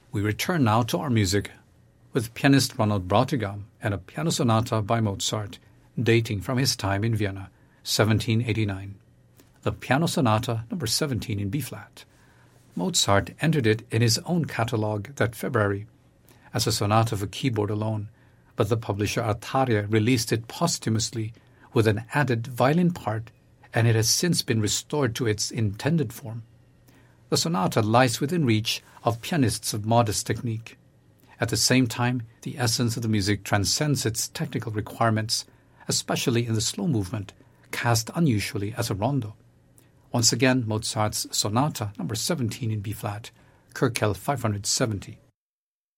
We return now to our music with pianist Ronald Bräutigam and a piano sonata by Mozart, dating from his time in Vienna, 1789. The Piano Sonata No. 17 in B-flat. Mozart entered it in his own catalogue that February as a sonata for keyboard alone, but the publisher Artaria released it posthumously with an added violin part, and it has since been restored to its intended form. The sonata lies within reach of pianists of modest technique. At the same time, the essence of the music transcends its technical requirements, especially in the slow movement, cast unusually as a rondo. Once again, Mozart's Sonata No. 17 in B-flat, Köchel 570.